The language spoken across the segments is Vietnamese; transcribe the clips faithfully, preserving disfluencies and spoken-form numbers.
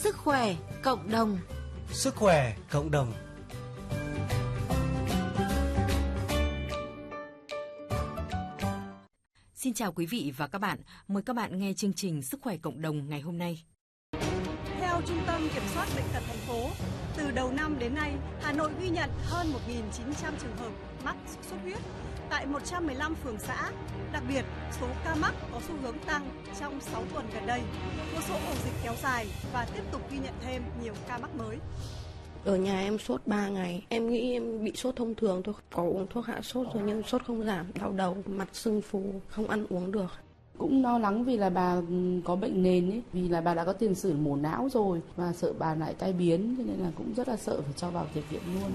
Sức khỏe cộng đồng. Sức khỏe cộng đồng. Xin chào quý vị và các bạn. Mời các bạn nghe chương trình Sức khỏe cộng đồng ngày hôm nay. Theo Trung tâm Kiểm soát Bệnh tật thành phố, từ đầu năm đến nay, Hà Nội ghi nhận hơn một nghìn chín trăm trường hợp mắc sốt xuất huyết tại một trăm mười lăm phường xã. Đặc biệt, số ca mắc có xu hướng tăng trong sáu tuần gần đây. Một số ổ dịch kéo dài và tiếp tục ghi nhận thêm nhiều ca mắc mới. Ở nhà em sốt ba ngày, em nghĩ em bị sốt thông thường thôi, có uống thuốc hạ sốt rồi nhưng sốt không giảm, đau đầu, mặt sưng phù, không ăn uống được. Cũng lo lắng vì là bà có bệnh nền ấy, vì là bà đã có tiền sử mổ não rồi và sợ bà lại tai biến, cho nên là cũng rất là sợ phải cho vào nhập viện luôn.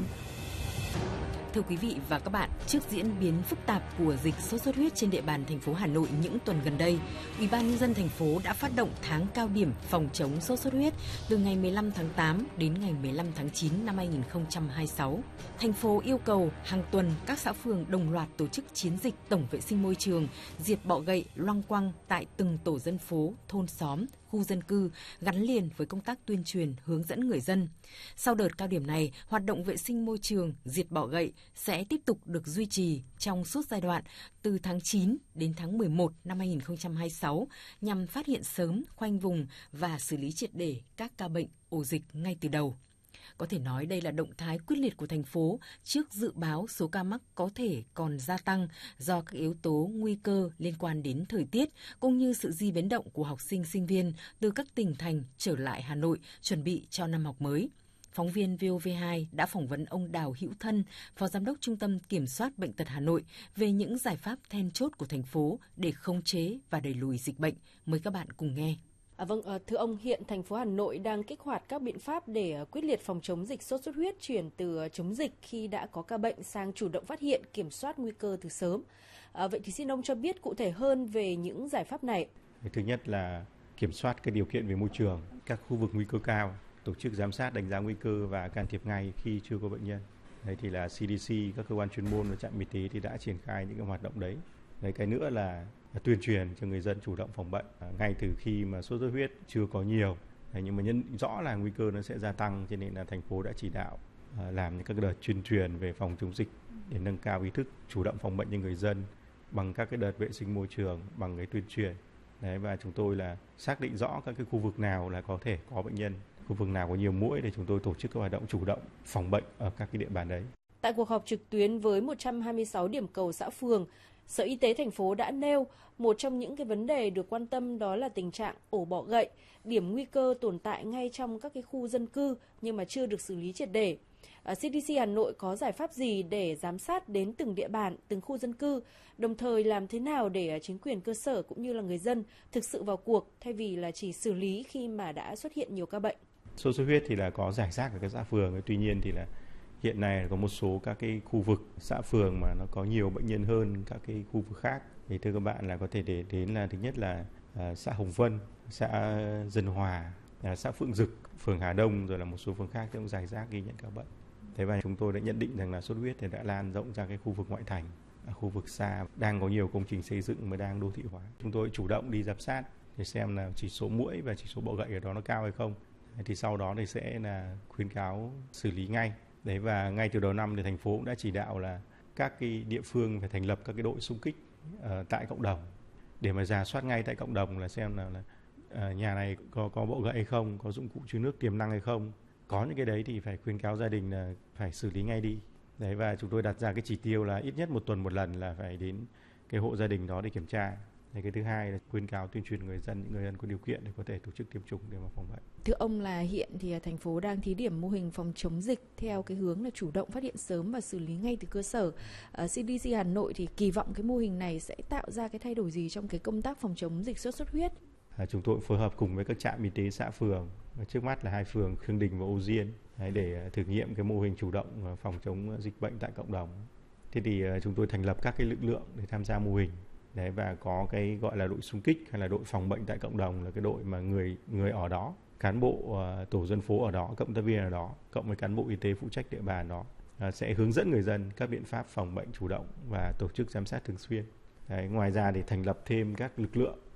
Thưa quý vị và các bạn, trước diễn biến phức tạp của dịch sốt xuất huyết trên địa bàn thành phố Hà Nội những tuần gần đây, Ủy ban nhân dân thành phố đã phát động tháng cao điểm phòng chống sốt xuất huyết từ ngày mười lăm tháng tám đến ngày mười lăm tháng chín năm hai nghìn không trăm hai mươi sáu. Thành phố yêu cầu hàng tuần các xã phường đồng loạt tổ chức chiến dịch tổng vệ sinh môi trường, diệt bọ gậy, loang quăng tại từng tổ dân phố, thôn xóm, khu dân cư, gắn liền với công tác tuyên truyền, hướng dẫn người dân. Sau đợt cao điểm này, hoạt động vệ sinh môi trường, diệt bọ gậy sẽ tiếp tục được duy trì trong suốt giai đoạn từ tháng chín đến tháng mười một năm hai nghìn không trăm hai mươi sáu nhằm phát hiện sớm, khoanh vùng và xử lý triệt để các ca bệnh, ổ dịch ngay từ đầu. Có thể nói đây là động thái quyết liệt của thành phố trước dự báo số ca mắc có thể còn gia tăng do các yếu tố nguy cơ liên quan đến thời tiết cũng như sự di biến động của học sinh sinh viên từ các tỉnh thành trở lại Hà Nội chuẩn bị cho năm học mới. Phóng viên vê o vê hai đã phỏng vấn ông Đào Hữu Thân, Phó Giám đốc Trung tâm Kiểm soát Bệnh tật Hà Nội về những giải pháp then chốt của thành phố để khống chế và đẩy lùi dịch bệnh. Mời các bạn cùng nghe. À, vâng, thưa ông, hiện thành phố Hà Nội đang kích hoạt các biện pháp để quyết liệt phòng chống dịch sốt xuất huyết, chuyển từ chống dịch khi đã có ca bệnh sang chủ động phát hiện, kiểm soát nguy cơ từ sớm. À, vậy thì xin ông cho biết cụ thể hơn về những giải pháp này. Thứ nhất là kiểm soát cái điều kiện về môi trường, các khu vực nguy cơ cao, tổ chức giám sát, đánh giá nguy cơ và can thiệp ngay khi chưa có bệnh nhân. Đấy thì là xê đê xê, các cơ quan chuyên môn và trạm y tế thì đã triển khai những cái hoạt động đấy. Đấy, cái nữa là tuyên truyền cho người dân chủ động phòng bệnh ngay từ khi mà sốt xuất huyết chưa có nhiều. Đấy, nhưng mà nhân rõ là nguy cơ nó sẽ gia tăng, cho nên là thành phố đã chỉ đạo làm những các đợt tuyên truyền về phòng chống dịch để nâng cao ý thức chủ động phòng bệnh cho người dân bằng các cái đợt vệ sinh môi trường, bằng cái tuyên truyền. Đấy, và chúng tôi là xác định rõ các cái khu vực nào là có thể có bệnh nhân, khu vực nào có nhiều muỗi để chúng tôi tổ chức các hoạt động chủ động phòng bệnh ở các cái địa bàn đấy. Tại cuộc họp trực tuyến với một trăm hai mươi sáu điểm cầu xã phường, Sở Y tế thành phố đã nêu một trong những cái vấn đề được quan tâm đó là tình trạng ổ bọ gậy, điểm nguy cơ tồn tại ngay trong các cái khu dân cư nhưng mà chưa được xử lý triệt để. À, xê đê xê Hà Nội có giải pháp gì để giám sát đến từng địa bàn, từng khu dân cư, đồng thời làm thế nào để chính quyền cơ sở cũng như là người dân thực sự vào cuộc thay vì là chỉ xử lý khi mà đã xuất hiện nhiều ca bệnh? Sốt xuất huyết thì là có rải rác ở các xã phường, tuy nhiên thì là hiện nay có một số các cái khu vực xã phường mà nó có nhiều bệnh nhân hơn các cái khu vực khác. Thì thưa các bạn là có thể để đến là thứ nhất là à, xã Hồng Vân, xã Dân Hòa, à, xã Phượng Dực, phường Hà Đông, rồi là một số phường khác cũng rải rác ghi nhận các bệnh. Thế và chúng tôi đã nhận định rằng là sốt huyết thì đã lan rộng ra cái khu vực ngoại thành, ở khu vực xa đang có nhiều công trình xây dựng mới đang đô thị hóa. Chúng tôi chủ động đi giám sát để xem là chỉ số muỗi và chỉ số bọ gậy ở đó nó cao hay không. Thì sau đó thì sẽ là khuyến cáo xử lý ngay. Đấy, và ngay từ đầu năm thì thành phố cũng đã chỉ đạo là các cái địa phương phải thành lập các cái đội xung kích uh, tại cộng đồng để mà rà soát ngay tại cộng đồng là xem là, là uh, nhà này có có bọ gậy hay không, có dụng cụ chứa nước tiềm năng hay không. Có những cái đấy thì phải khuyến cáo gia đình là phải xử lý ngay đi. Đấy, và chúng tôi đặt ra cái chỉ tiêu là ít nhất một tuần một lần là phải đến cái hộ gia đình đó để kiểm tra. Thì cái thứ hai là khuyến cáo tuyên truyền người dân, những người dân có điều kiện để có thể tổ chức tiêm chủng để mà phòng bệnh. Thưa ông, là hiện thì thành phố đang thí điểm mô hình phòng chống dịch theo cái hướng là chủ động phát hiện sớm và xử lý ngay từ cơ sở. À, xê đê xê Hà Nội thì kỳ vọng cái mô hình này sẽ tạo ra cái thay đổi gì trong cái công tác phòng chống dịch sốt xuất huyết? À, chúng tôi phối hợp cùng với các trạm y tế xã phường, trước mắt là hai phường Khương Đình và Ô Diên, để thử nghiệm cái mô hình chủ động phòng chống dịch bệnh tại cộng đồng. Thế thì chúng tôi thành lập các cái lực lượng để tham gia mô hình. Đấy, và có cái gọi là đội xung kích hay là đội phòng bệnh tại cộng đồng, là cái đội mà người người ở đó, cán bộ uh, tổ dân phố ở đó, cộng tác viên ở đó, cộng với cán bộ y tế phụ trách địa bàn đó uh, sẽ hướng dẫn người dân các biện pháp phòng bệnh chủ động và tổ chức giám sát thường xuyên. Đấy, ngoài ra thì thành lập thêm các lực lượng